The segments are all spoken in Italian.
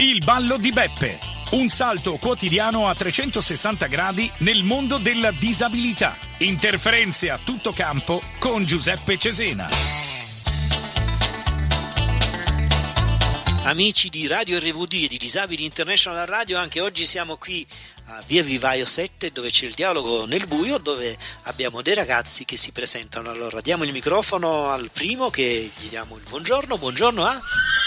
Il ballo di Beppe. Un salto quotidiano a 360 gradi nel mondo della disabilità. Interferenze a tutto campo con Giuseppe Cesena. Amici di Radio RVD e di Disabili International Radio, anche oggi siamo qui a Via Vivaio 7, dove c'è il dialogo nel buio, dove abbiamo dei ragazzi che si presentano. Allora diamo il microfono al primo, che gli diamo il buongiorno. Buongiorno a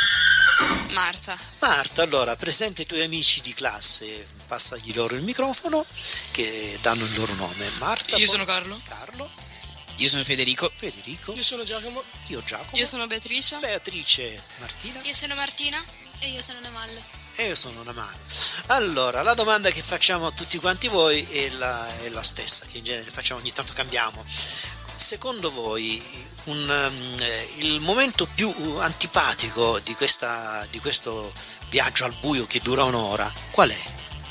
Marta. Marta, allora presenta i tuoi amici di classe, passagli loro il microfono, che danno il loro nome. Marta. Io sono Carlo. Carlo. Io sono Federico. Federico. Io sono Giacomo. Io Giacomo. Io sono Beatrice. Beatrice. Martina. Io sono Martina. E io sono Namallo. E io sono Namallo. Allora, la domanda che facciamo a tutti quanti voi è la stessa, che in genere facciamo, ogni tanto cambiamo. Secondo voi il momento più antipatico di questo viaggio al buio che dura un'ora, qual è?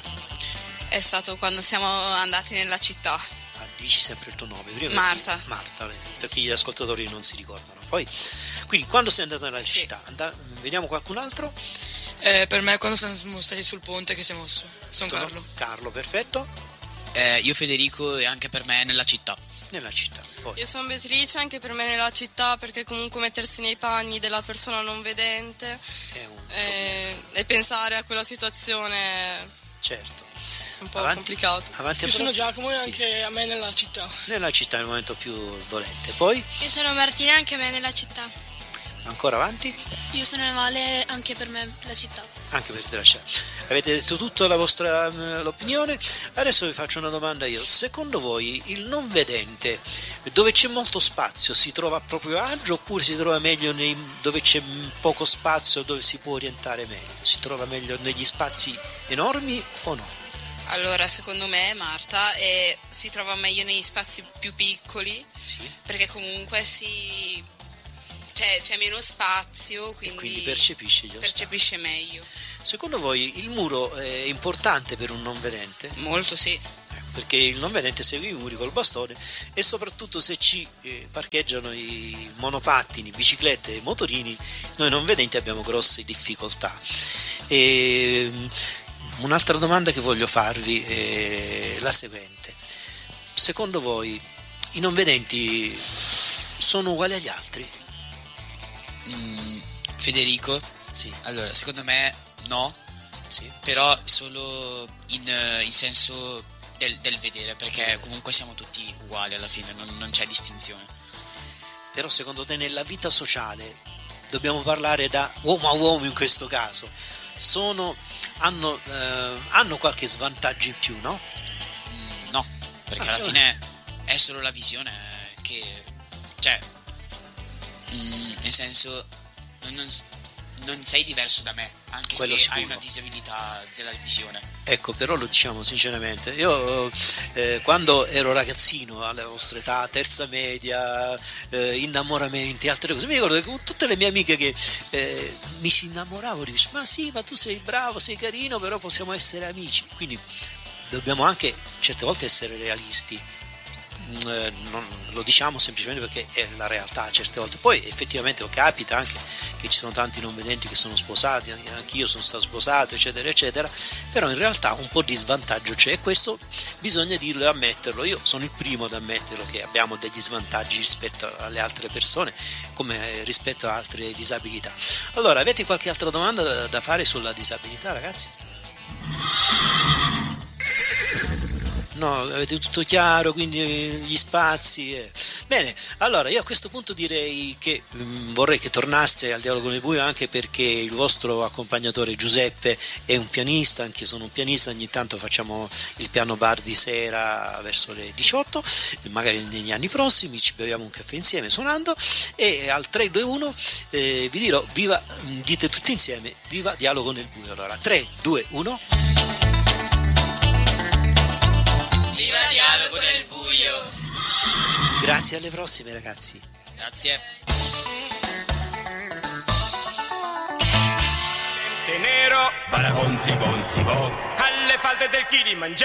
È stato quando siamo andati nella città. Dici sempre il tuo nome. Prima Marta. Marta, perché gli ascoltatori non si ricordano. Poi, quindi quando sei andato nella città, vediamo qualcun altro? Per me quando siamo stati sul ponte che si è mosso. Sono Carlo. Carlo, perfetto. Io Federico, e anche per me nella città. Nella città. Poi. Io sono Beatrice, anche per me nella città, perché comunque mettersi nei panni della persona non vedente e pensare a quella situazione, certo, è un po' complicato. Io sono Giacomo e anche a me nella città. Nella città è il momento più dolente. Poi? Io sono Martina e anche a me nella città. Ancora avanti? Io sono Emale, anche per me la città. Anche per te la città. Avete detto tutta la vostra l'opinione. Adesso vi faccio una domanda io. Secondo voi il non vedente, dove c'è molto spazio, si trova a proprio agio, oppure si trova meglio dove c'è poco spazio, dove si può orientare meglio? Si trova meglio negli spazi enormi o no? Allora, secondo me, Marta, si trova meglio negli spazi più piccoli, sì, perché comunque c'è meno spazio, quindi percepisce meglio. Secondo voi il muro è importante per un non vedente? Molto, sì. Perché il non vedente segue i muri col bastone, e soprattutto se ci parcheggiano i monopattini, biciclette e motorini, noi non vedenti abbiamo grosse difficoltà. Un'altra domanda che voglio farvi è la seguente: secondo voi i non vedenti sono uguali agli altri? Federico? Sì. Allora, secondo me no, sì, però solo in senso del vedere, perché comunque siamo tutti uguali alla fine, non c'è distinzione. Però secondo te nella vita sociale, dobbiamo parlare da uomo a uomo in questo caso, hanno qualche svantaggio in più, no? No, perché alla fine è solo la visione che, cioè, nel senso non sei diverso da me, anche quello se sicuro. hai una disabilità della visione. Ecco, però lo diciamo sinceramente, io quando ero ragazzino, alla vostra età, terza media, innamoramenti, altre cose, mi ricordo che con tutte le mie amiche che mi si innamoravano, dice: ma sì, ma tu sei bravo, sei carino, però possiamo essere amici. Quindi dobbiamo anche certe volte essere realisti. Non lo diciamo semplicemente perché è la realtà certe volte. Poi effettivamente capita anche che ci sono tanti non vedenti che sono sposati, anch'io sono stato sposato, eccetera eccetera, però in realtà un po' di svantaggio c'è, e questo bisogna dirlo e ammetterlo. Io sono il primo ad ammetterlo che abbiamo degli svantaggi rispetto alle altre persone, come rispetto a altre disabilità. Allora, avete qualche altra domanda da fare sulla disabilità, ragazzi? No, avete tutto chiaro, quindi gli spazi. Bene, allora io a questo punto direi che vorrei che tornaste al dialogo nel buio, anche perché il vostro accompagnatore Giuseppe è un pianista, anche io sono un pianista, ogni tanto facciamo il piano bar di sera verso le 18, magari negli anni prossimi ci beviamo un caffè insieme suonando, e al 3-2-1 vi dirò viva, dite tutti insieme viva dialogo nel buio. Allora 3-2-1. Viva dialogo nel buio! Grazie, alle prossime ragazzi. Grazie. Nero, alle falde del Kilimangiaro.